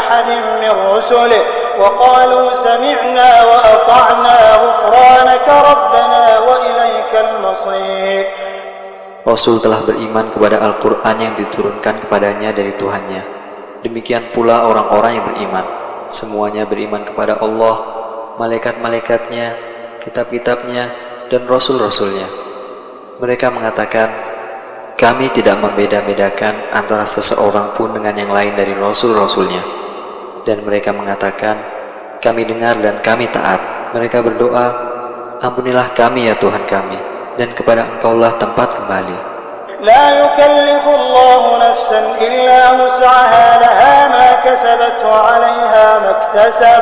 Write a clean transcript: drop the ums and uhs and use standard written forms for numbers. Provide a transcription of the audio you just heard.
أحد من رسله وقالوا سمعنا وأطعنا غفرانك ربنا وإليك المصير. Rasul telah beriman kepada Al-Quran yang diturunkan kepadanya dari Tuhannya. Demikian pula orang-orang yang beriman. Semuanya beriman kepada Allah, malaikat-malaikatnya, kitab-kitabnya, dan rasul-rasulnya. Mereka mengatakan, kami tidak membeda-bedakan antara seseorang pun dengan yang lain dari rasul-rasulnya. Dan mereka mengatakan, kami dengar dan kami taat. Mereka berdoa, ampunilah kami ya Tuhan kami, dan kepada Engkaulah tempat kembali. لا يكلف الله نفسا إلا وسعها لها ما كسبت وعليها ما اكتسبت